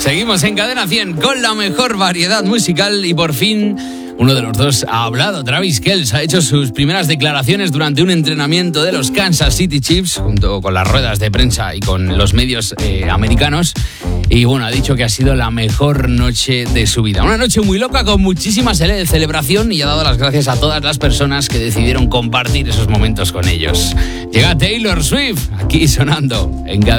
Seguimos en Cadena 100 con la mejor variedad musical y por fin uno de los dos ha hablado. Travis Kelce ha hecho sus primeras declaraciones durante un entrenamiento de los Kansas City Chiefs junto con las ruedas de prensa y con los medios americanos. Y bueno, ha dicho que ha sido la mejor noche de su vida. Una noche muy loca con muchísima celebración y ha dado las gracias a todas las personas que decidieron compartir esos momentos con ellos. Llega Taylor Swift aquí sonando en Cadena.